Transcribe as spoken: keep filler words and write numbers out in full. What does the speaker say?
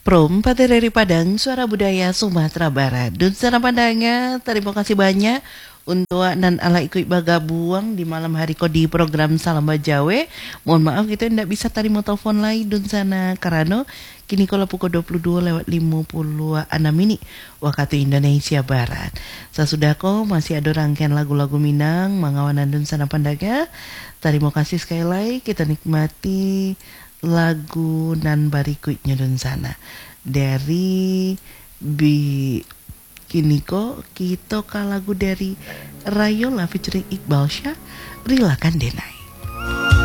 Prom Pada dari Padang, Suara Budaya Sumatera Barat. Dan sana pandangnya, terima kasih banyak untuk dan ala ikut bagabuang di malam hari ko di program Salam Bajawe. Mohon maaf kita tidak bisa terima telepon lain dun sana karena kini kalau pukul dua puluh dua lewat lima puluh enam ini waktu Indonesia Barat. Sesudah ko masih ada rangkaian lagu-lagu Minang mangawanan dun sana pandangnya. Terima kasih sekali lagi kita nikmati lagu nan berikutnya dun sana dari bi kini kok kita ke lagu dari Rayola featuring Iqbal Syah, Rilakan Denai.